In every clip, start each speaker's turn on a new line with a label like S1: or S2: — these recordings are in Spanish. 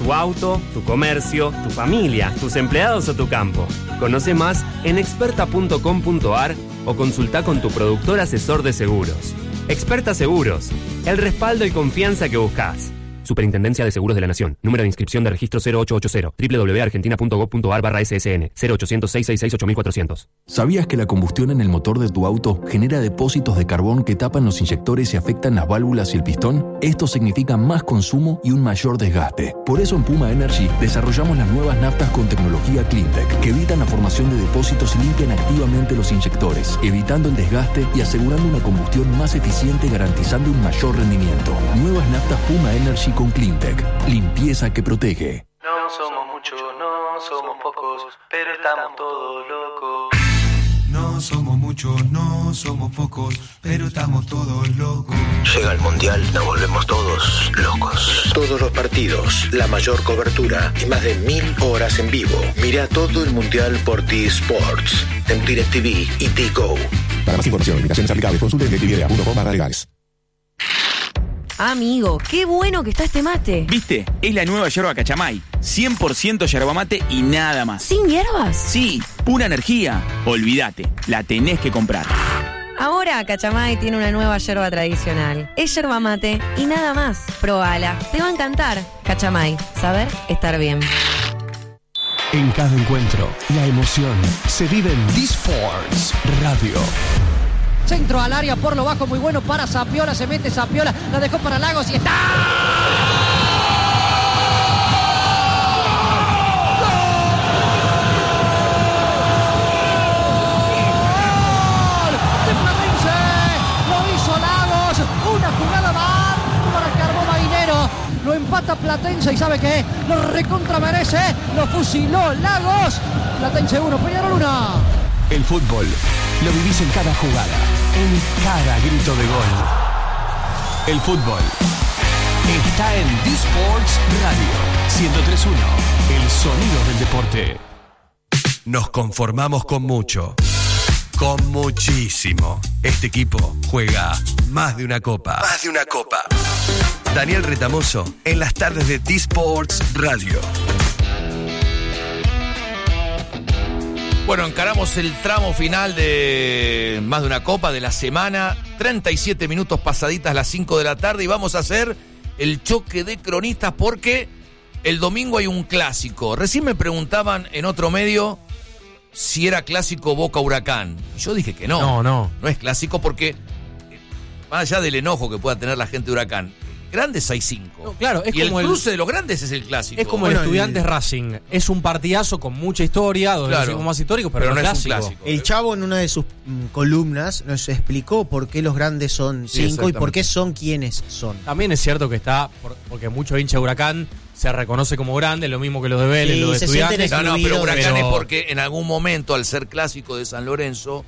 S1: tu auto, tu comercio, tu familia, tus empleados o tu campo. Conoce más en experta.com.ar o consulta con tu productor asesor de seguros. Experta Seguros, el respaldo y confianza que buscas. Superintendencia de Seguros de la Nación. Número de inscripción de registro 0880. www.argentina.gov.ar/ssn. 0800-666-8400.
S2: ¿Sabías que la combustión en el motor de tu auto genera depósitos de carbón que tapan los inyectores y afectan las válvulas y el pistón? Esto significa más consumo y un mayor desgaste. Por eso en Puma Energy desarrollamos las nuevas naftas con tecnología CleanTech que evitan la formación de depósitos y limpian activamente los inyectores, evitando el desgaste y asegurando una combustión más eficiente, garantizando un mayor rendimiento. Nuevas naftas Puma Energy con CleanTech. Limpieza que protege.
S3: No somos muchos, no somos pocos, pero estamos todos locos.
S4: No somos muchos, no somos pocos, pero estamos todos locos.
S5: Llega el Mundial, nos volvemos todos locos. Todos los partidos, la mayor cobertura y más de 1000 horas en vivo. Mira todo el Mundial por T-Sports, en DirecTV y T-Go.
S6: Para más información, limitaciones aplicables, consulte DirecTV.com/legales.
S7: Amigo, qué bueno que está este mate.
S8: ¿Viste? Es la nueva yerba Cachamay. 100% yerba mate y nada más.
S7: ¿Sin hierbas?
S8: Sí, pura energía. Olvídate, la tenés que comprar.
S7: Ahora Cachamay tiene una nueva yerba tradicional. Es yerba mate y nada más. Probala, te va a encantar. Cachamay, saber estar bien.
S9: En cada encuentro, la emoción se vive en D-Sports Radio.
S10: Centro al área por lo bajo, muy bueno para Zapiola, se mete Zapiola, la dejó para Lagos y está. ¡Gol! De Platense, lo hizo Lagos, una jugada bárbara que armó Maguinero, lo empata Platense y ¿sabe qué? Lo recontramerece, lo fusiló Lagos, Platense 1, Peñarol 1.
S9: El fútbol lo vivís en cada jugada, en cada grito de gol. El fútbol está en D-Sports Radio 103.1, el sonido del deporte.
S11: Nos conformamos con mucho, con muchísimo. Este equipo juega más de una copa. Más de una copa. Daniel Retamoso en las tardes de D-Sports Radio.
S12: Bueno, encaramos el tramo final de Más de una Copa de la semana. 37 minutos pasaditas las 5 de la tarde y vamos a hacer el choque de cronistas porque el domingo hay un clásico. Recién me preguntaban en otro medio si era clásico Boca Huracán. Yo dije que no. No es clásico porque, más allá del enojo que pueda tener la gente de Huracán, grandes hay 5. No, claro, es y como el cruce de los grandes es el clásico.
S13: Es como el Estudiantes Racing. Es un partidazo con mucha historia, dos de los más históricos, pero no es un clásico.
S14: El Chavo en una de sus columnas nos explicó por qué los grandes son 5 y por qué son quienes son.
S13: También es cierto que está, porque mucho hincha de Huracán se reconoce como grande, lo mismo que los de Vélez, los de Estudiantes.
S12: No, pero Huracán es porque en algún momento, al ser clásico de San Lorenzo,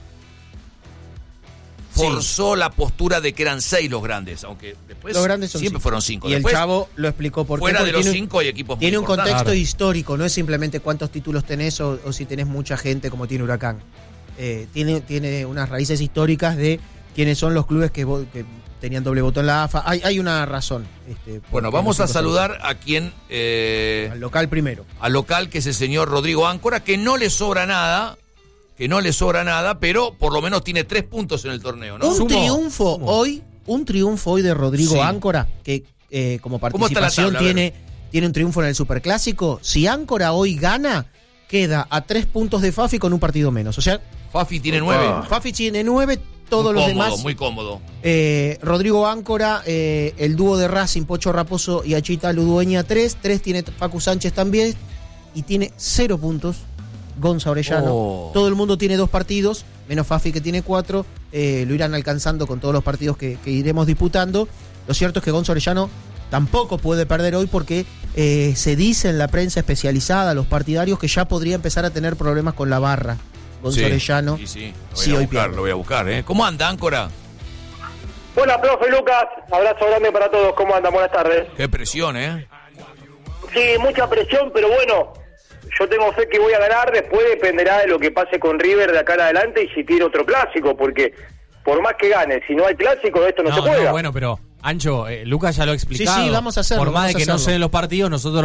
S12: forzó la postura de que eran 6 los grandes, aunque después
S14: los grandes son
S12: siempre
S14: 5.
S12: fueron 5.
S14: Y
S12: después,
S14: el Chavo lo explicó por qué.
S12: Fuera de los 5 hay equipos muy
S14: tiene un contexto
S12: claro.
S14: histórico, no es simplemente cuántos títulos tenés o si tenés mucha gente como tiene Huracán. Tiene unas raíces históricas de quiénes son los clubes que tenían doble voto en la AFA. Hay una razón.
S12: Bueno, vamos a saludar a quien...
S14: al local primero.
S12: Al local, que es el señor Rodrigo Áncora, que no le sobra nada, pero por lo menos tiene 3 puntos en el torneo, ¿no?
S14: Un triunfo hoy de Rodrigo Áncora, que como participación tiene un triunfo en el Superclásico. Si Áncora hoy gana, queda a 3 puntos de Fafi con un partido menos. O sea,
S12: Fafi tiene 9.
S14: Fafi tiene 9, todos los demás.
S12: Muy cómodo.
S14: Rodrigo Áncora, el dúo de Racing, Pocho Raposo y Achita Ludueña 3 tiene Facu Sánchez también y tiene 0 puntos. Gonza Orellano. Todo el mundo tiene 2 partidos, menos Fafi que tiene 4. Lo irán alcanzando con todos los partidos que iremos disputando. Lo cierto es que Gonza Orellano tampoco puede perder hoy porque se dice en la prensa especializada, los partidarios, que ya podría empezar a tener problemas con la barra. Gonza Orellano.
S12: Sí. Lo voy a buscar. ¿Cómo anda, Áncora?
S15: Hola, profe Lucas. Abrazo grande para todos. ¿Cómo andan? Buenas tardes.
S12: Qué presión,
S15: Sí, mucha presión, pero bueno, yo tengo fe que voy a ganar. Después dependerá de lo que pase con River de acá en adelante y si tiene otro clásico, porque por más que gane, si no hay clásico, esto no se juega.
S13: Bueno, pero Ancho, Lucas ya lo ha explicado.
S14: Sí, vamos a hacerlo.
S13: Por más de que no se den los partidos, nosotros